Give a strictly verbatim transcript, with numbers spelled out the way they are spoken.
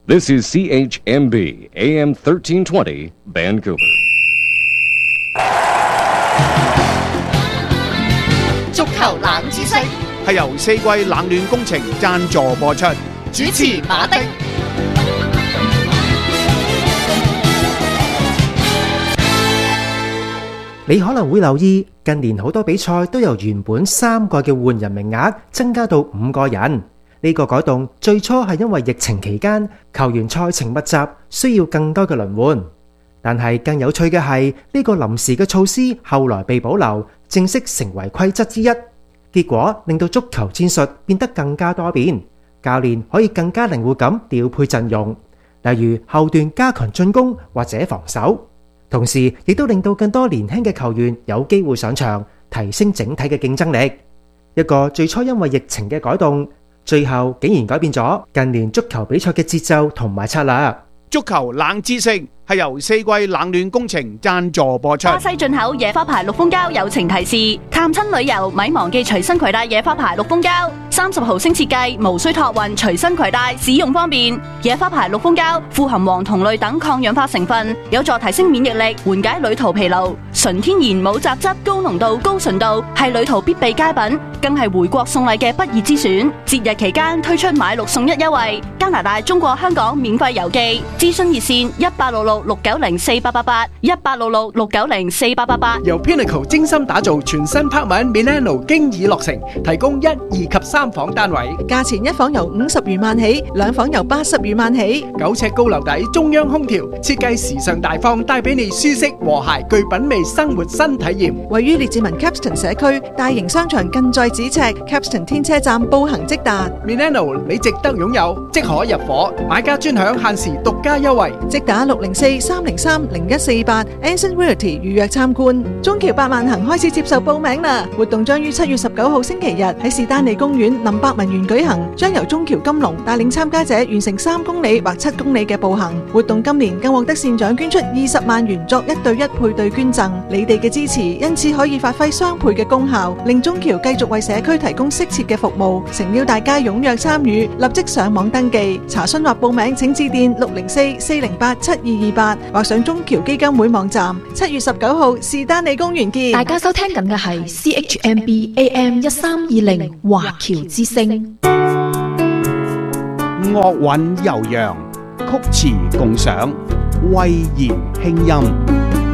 This is C H M B A M thirteen twenty Vancouver. 足球冷知識係由四季冷暖工程贊助播出， 主持馬丁。 你可能會留意，近年好多比賽都由原本三個嘅換人名額增加到五個人。呢個改動最初係因為疫情期間球員賽程密集，需要更多嘅輪換。但係更有趣嘅係，呢個臨時嘅措施後來被保留，正式成為規則之一。結果令到足球戰術變得更加多變，教練可以更加靈活咁調配陣容，例如後段加強進攻或者防守。同時亦都令到更多年輕嘅球員有機會上場，提升整體嘅競爭力。一個最初因為疫情嘅改動，最後竟然改變咗近年足球比賽嘅節奏同埋策略。 足球冷知識係由四季冷暖工程贊助播出。 巴西進口野花牌綠蜂膠友情提示：探親旅遊咪忘記隨身攜帶野花牌綠蜂膠，三十毫升設計，無需託運，隨身攜帶，使用方便。野花牌綠蜂膠富含黃酮類等抗氧化成分，有助提升免疫力，緩解旅途疲勞。純天然冇雜質，高濃度、高純度，係旅途必備佳品，更係回國送禮嘅不二之選。節日期間推出買六送一優惠，加拿大、中國香港免費郵寄。諮詢熱線一八六六六九零四八八八一八六六六九零四八八八。 由 Pinnacle 精心打造全新拍文 Milano 經已落成，提供一、二及三房單位， 價錢一房由五十餘萬起，兩房由八十餘萬起。 九尺高樓底，中央空調，設計時尚大方，帶俾你舒適和諧具品味生活新體驗。 位於列治文 Capston 社區，大型商場近在咫尺 ，Capston 天車站步行即達。 Milano 你值得擁有，即可入伙，買家專享限時獨家優惠， 即打六零四三零三零一四八 Anson Realty 預約參觀。中橋百萬行開始接受報名啦！活動將於七月十九號星期日喺士丹利公園林百文園舉行，將由中橋金龍帶領參加者完成三公里或七公里嘅步行。活動今年更獲得善長捐出二十萬元作一對一配對捐贈。你哋嘅支持因此可以發揮雙倍嘅功效，令中橋繼續為社區提供適切嘅服務。誠邀大家踴躍參與，立即上網登記查詢或報名，請致電六零四四零八七二二八或上中橋基金會網站。七月十九號士丹利公園見。 大家收聽緊嘅係 C H M B A M 一三二零華僑之聲。 樂韻悠揚，曲詞共賞，威嚴輕音。